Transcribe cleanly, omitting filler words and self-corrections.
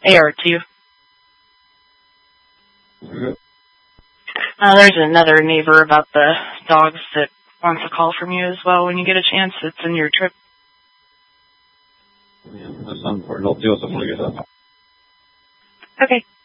AR2. Good. There's another neighbor about the dogs that wants a call from you as well when you get a chance. It's in your trip. Yeah, that sounds important. I'll deal with it before you get that. Okay.